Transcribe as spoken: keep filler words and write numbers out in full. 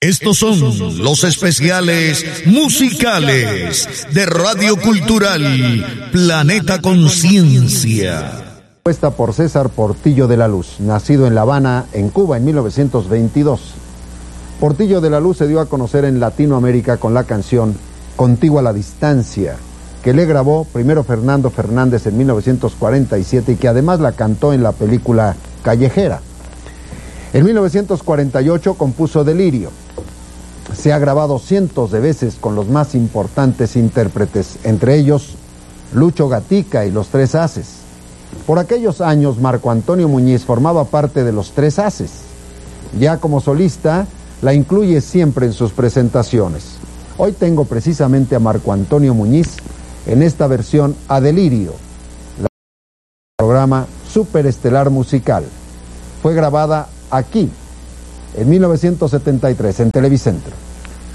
Estos son los especiales musicales de Radio Cultural Planeta Conciencia. Compuesta por César Portillo de la Luz, nacido en La Habana, en Cuba, en mil novecientos veintidós. Portillo de la Luz se dio a conocer en Latinoamérica con la canción Contigo a la Distancia, que le grabó primero Fernando Fernández en mil novecientos cuarenta y siete y que además la cantó en la película Callejera. En mil novecientos cuarenta y ocho compuso Delirio. Se ha grabado cientos de veces con los más importantes intérpretes, entre ellos Lucho Gatica y los Tres Haces. Por aquellos años Marco Antonio Muñiz formaba parte de los Tres Haces. Ya como solista la incluye siempre en sus presentaciones. Hoy tengo precisamente a Marco Antonio Muñiz en esta versión a Delirio, la programa Superestelar Musical. Fue grabada aquí, en mil novecientos setenta y tres, en Televicentro.